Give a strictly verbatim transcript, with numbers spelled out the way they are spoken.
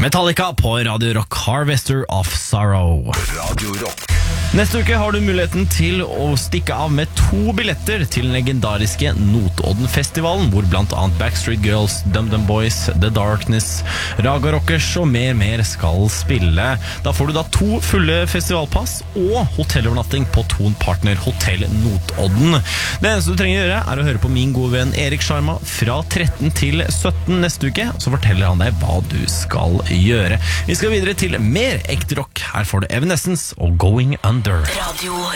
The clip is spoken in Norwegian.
Metallica på Radio Rock, Harvester of Sorrow. Radio Rock. Neste uke har du muligheten til å stikke av med to billetter til den legendariske Notodden-festivalen, hvor blant annet Backstreet Girls, Dum Dum Boys, The Darkness, Raga Rockers og mer mer skal spille. Da får du da to fulle festivalpass og hotellovernatting på Thon Partner Hotel Notodden. Det eneste du trenger å gjøre er å høre på min gode venn Erik Sharma fra tretten til sytten neste uke, så forteller han deg hva du skal gjøre. Vi skal videre til mer ekte rock. Her får du Evanescence og Going Under. Radio